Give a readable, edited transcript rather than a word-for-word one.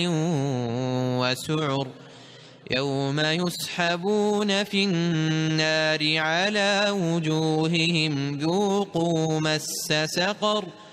وسعر يوم يسحبون في النار على وجوههم ذوقوا مس سقر